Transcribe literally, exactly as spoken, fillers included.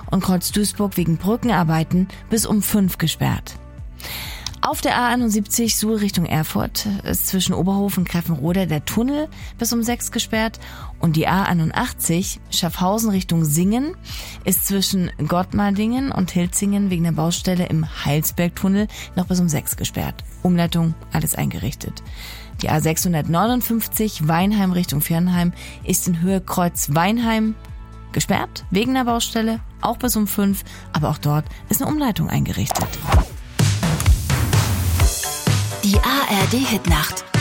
und Kreuz Duisburg wegen Brückenarbeiten bis um fünf gesperrt. Auf der A einundsiebzig Suhl Richtung Erfurt ist zwischen Oberhof und Greffenrode der Tunnel bis um sechs gesperrt und die A einundachtzig Schaffhausen Richtung Singen ist zwischen Gottmardingen und Hilzingen wegen der Baustelle im Heilsbergtunnel noch bis um sechs gesperrt. Umleitung alles eingerichtet. Die A sechshundertneunundfünfzig Weinheim Richtung Viernheim ist in Höhe Kreuz Weinheim gesperrt wegen der Baustelle, auch bis um fünf, aber auch dort ist eine Umleitung eingerichtet. Die A R D Hitnacht.